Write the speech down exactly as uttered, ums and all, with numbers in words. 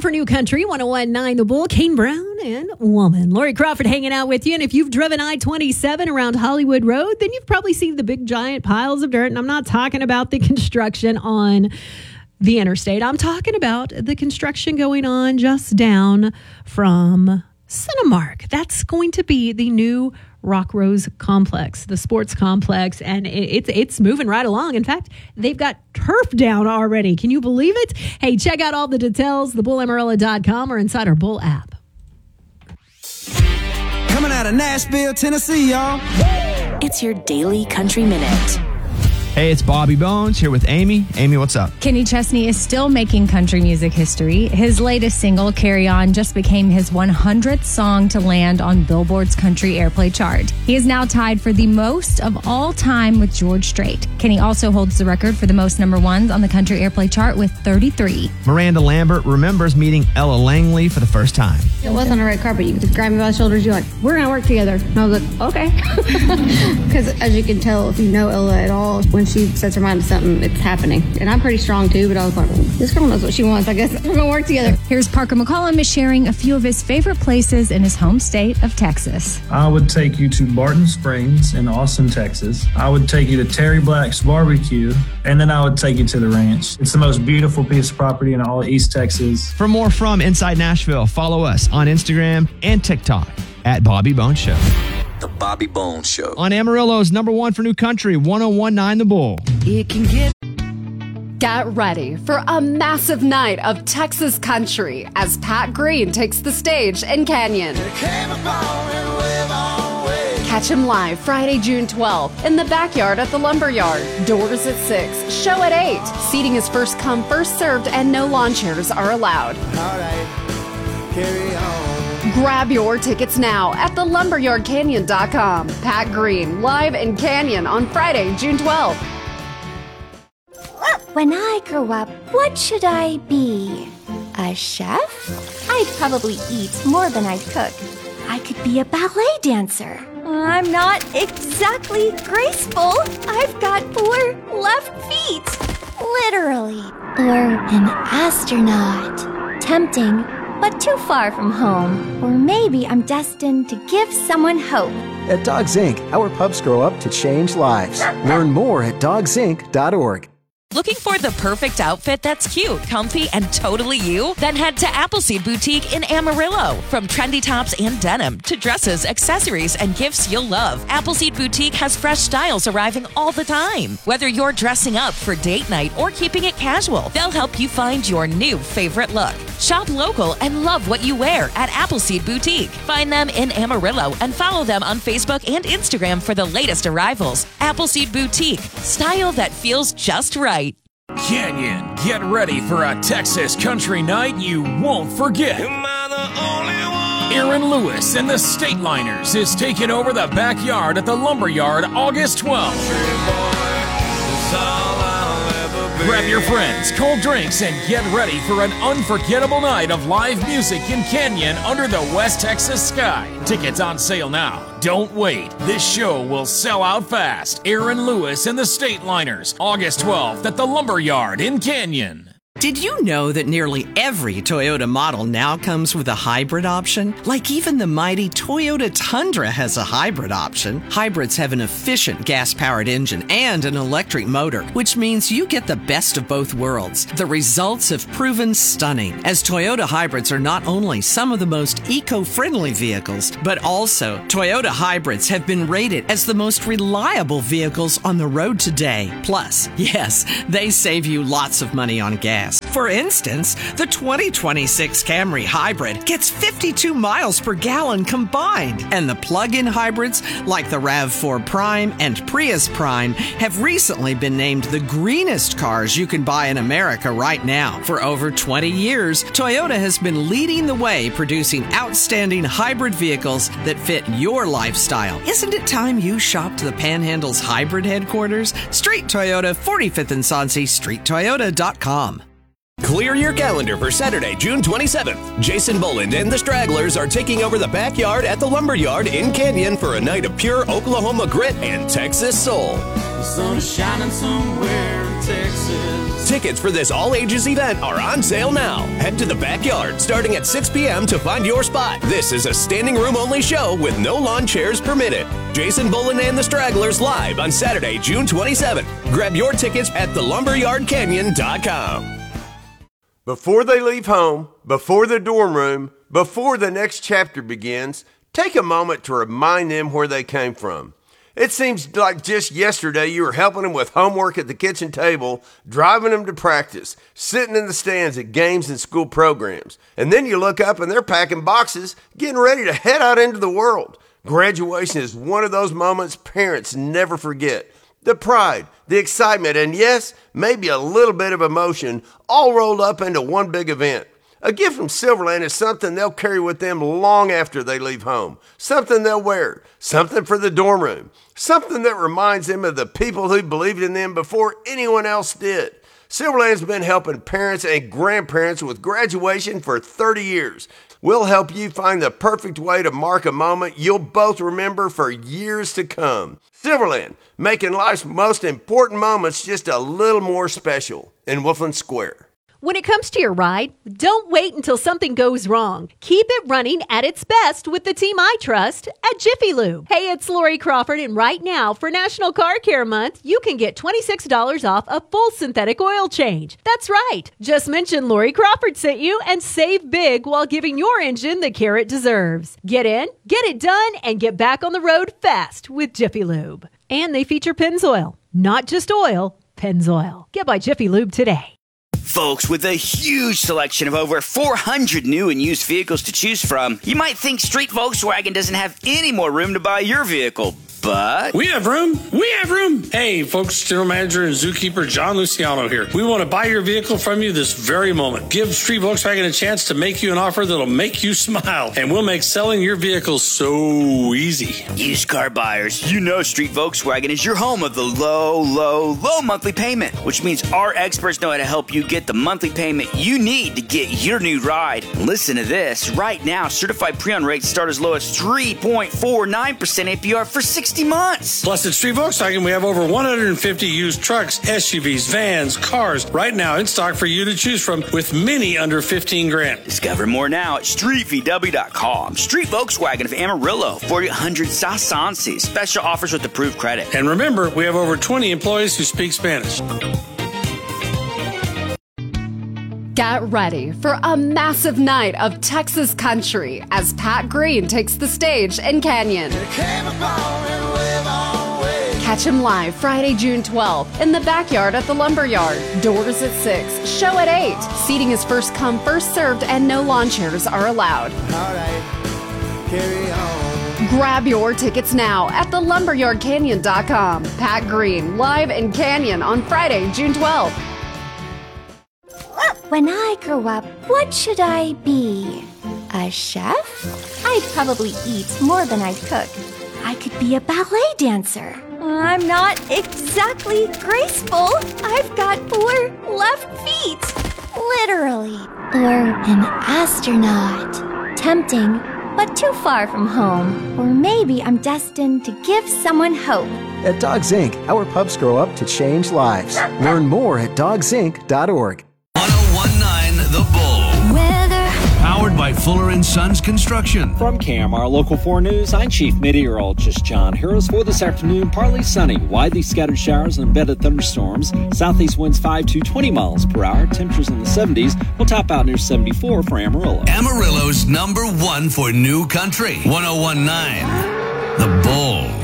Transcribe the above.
one for New Country, one oh one point nine The Bull, Kane Brown and Woman. Lori Crawford hanging out with you. And if you've driven I twenty-seven around Hollywood Road, then you've probably seen the big giant piles of dirt. And I'm not talking about the construction on the interstate. I'm talking about the construction going on just down from Cinemark. That's going to be the new Rock Rose complex, the sports complex, and it's it's moving right along. In fact, they've got turf down already. Can you believe it? Hey, check out all the details, the bull amarillo dot com or inside our Bull app. Coming out of Nashville, Tennessee, y'all. It's your Daily Country Minute. Hey, it's Bobby Bones here with Amy. Amy, what's up? Kenny Chesney is still making country music history. His latest single, Carry On, just became his one hundredth song to land on Billboard's country airplay chart. He is now tied for the most of all time with George Strait. Kenny also holds the record for the most number ones on the country airplay chart with thirty-three. Miranda Lambert remembers meeting Ella Langley for the first time. It was on a red carpet. You could just grab me by the shoulders. You're like, we're going to work together. And I was like, okay. Because as you can tell, if you know Ella at all, when she sets her mind to something, it's happening. And I'm pretty strong too, but I was like, well, this girl knows what she wants. I guess we're going to work together. Here's Parker McCollum is sharing a few of his favorite places in his home state of Texas. I would take you to Barton Springs in Austin, Texas. I would take you to Terry Black's Barbecue, and then I would take you to the ranch. It's the most beautiful piece of property in all of East Texas. For more from Inside Nashville, follow us on Instagram and TikTok at Bobby Bones Show. The Bobby Bones Show. On Amarillo's number one for New Country, one oh one point nine The Bull. It can get... Get ready for a massive night of Texas country as Pat Green takes the stage in Canyon. Catch him live Friday, June twelfth in the backyard at the Lumberyard. Doors at six, show at eight. Seating is first come, first served, and no lawn chairs are allowed. All right, carry on. Grab your tickets now at the lumberyard canyon dot com. Pat Green, live in Canyon on Friday, June twelfth. When I grow up, what should I be? A chef? I'd probably eat more than I'd cook. I could be a ballet dancer. I'm not exactly graceful. I've got four left feet. Literally. Or an astronaut. Tempting, but too far from home. Or maybe I'm destined to give someone hope. At Dogs Incorporated, our pups grow up to change lives. Learn more at dogs inc dot org. Looking for the perfect outfit that's cute, comfy, and totally you? Then head to Appleseed Boutique in Amarillo. From trendy tops and denim to dresses, accessories, and gifts you'll love, Appleseed Boutique has fresh styles arriving all the time. Whether you're dressing up for date night or keeping it casual, they'll help you find your new favorite look. Shop local and love what you wear at Appleseed Boutique. Find them in Amarillo and follow them on Facebook and Instagram for the latest arrivals. Appleseed Boutique, style that feels just right. Canyon, get ready for a Texas country night you won't forget. Am I the only one? Aaron Lewis and the Stateliners is taking over the backyard at the Lumberyard August twelfth. Grab your friends, cold drinks, and get ready for an unforgettable night of live music in Canyon under the West Texas sky. Tickets on sale now. Don't wait. This show will sell out fast. Aaron Lewis and the Stateliners, August twelfth at the Lumberyard in Canyon. Did you know that nearly every Toyota model now comes with a hybrid option? Like even the mighty Toyota Tundra has a hybrid option. Hybrids have an efficient gas-powered engine and an electric motor, which means you get the best of both worlds. The results have proven stunning, as Toyota hybrids are not only some of the most eco-friendly vehicles, but also Toyota hybrids have been rated as the most reliable vehicles on the road today. Plus, yes, they save you lots of money on gas. For instance, the twenty twenty-six Camry Hybrid gets fifty-two miles per gallon combined, and the plug-in hybrids like the RAV four Prime and Prius Prime have recently been named the greenest cars you can buy in America right now. For over twenty years, Toyota has been leading the way producing outstanding hybrid vehicles that fit your lifestyle. Isn't it time you shopped the Panhandle's hybrid headquarters? Street Toyota, forty-fifth and Soncy, street toyota dot com. Clear your calendar for Saturday, June twenty-seventh. Jason Boland and the Stragglers are taking over the backyard at the Lumberyard in Canyon for a night of pure Oklahoma grit and Texas soul. The sun is shining somewhere in Texas. Tickets for this all-ages event are on sale now. Head to the backyard starting at six p.m. to find your spot. This is a standing room only show with no lawn chairs permitted. Jason Boland and the Stragglers live on Saturday, June twenty-seventh. Grab your tickets at the lumberyard canyon dot com. Before they leave home, before the dorm room, before the next chapter begins, take a moment to remind them where they came from. It seems like just yesterday you were helping them with homework at the kitchen table, driving them to practice, sitting in the stands at games and school programs. And then you look up and they're packing boxes, getting ready to head out into the world. Graduation is one of those moments parents never forget. The pride, the excitement, and yes, maybe a little bit of emotion, all rolled up into one big event. A gift from Silverland is something they'll carry with them long after they leave home. Something they'll wear. Something for the dorm room. Something that reminds them of the people who believed in them before anyone else did. Silverland's been helping parents and grandparents with graduation for thirty years. We'll help you find the perfect way to mark a moment you'll both remember for years to come. Silverland, making life's most important moments just a little more special in Wolfland Square. When it comes to your ride, don't wait until something goes wrong. Keep it running at its best with the team I trust at Jiffy Lube. Hey, it's Lori Crawford, and right now, for National Car Care Month, you can get twenty-six dollars off a full synthetic oil change. That's right. Just mention Lori Crawford sent you and save big while giving your engine the care it deserves. Get in, get it done, and get back on the road fast with Jiffy Lube. And they feature Pennzoil. Not just oil, Pennzoil. Get by Jiffy Lube today. Folks, with a huge selection of over four hundred new and used vehicles to choose from, you might think Street Volkswagen doesn't have any more room to buy your vehicle. But we have room. We have room. Hey, folks, General Manager and Zookeeper John Luciano here. We want to buy your vehicle from you this very moment. Give Street Volkswagen a chance to make you an offer that'll make you smile, and we'll make selling your vehicle so easy. Used car buyers, you know Street Volkswagen is your home of the low, low, low monthly payment, which means our experts know how to help you get the monthly payment you need to get your new ride. Listen to this. Right now, certified pre-owned rates start as low as three point four nine percent A P R for sixty months. Plus, at Street Volkswagen, we have over one hundred fifty used trucks, S U Vs, vans, cars right now in stock for you to choose from, with many under fifteen grand. Discover more now at street v w dot com. Street Volkswagen of Amarillo, forty-eight hundred South Sansi. Special offers with approved credit. And remember, we have over twenty employees who speak Spanish. Get ready for a massive night of Texas country as Pat Green takes the stage in Canyon. Catch him live Friday, June twelfth in the backyard at the Lumberyard. Doors at six, show at eight. Seating is first come, first served, and no lawn chairs are allowed. All right, carry on. Grab your tickets now at the lumberyard canyon dot com. Pat Green, live in Canyon on Friday, June twelfth. When I grow up, what should I be? A chef? I'd probably eat more than I'd cook. I could be a ballet dancer. I'm not exactly graceful. I've got four left feet. Literally. Or an astronaut. Tempting, but too far from home. Or maybe I'm destined to give someone hope. At Dogs Incorporated, our pups grow up to change lives. Learn more at dogs inc dot org. The Bull. Weather. Powered by Fuller and Sons Construction. From K M R Local four News, I'm Chief Meteorologist John Harris. For this afternoon, partly sunny, widely scattered showers and embedded thunderstorms. Southeast winds five to twenty miles per hour. Temperatures in the seventies will top out near seventy-four for Amarillo. Amarillo's number one for new country. one oh one point nine The Bull.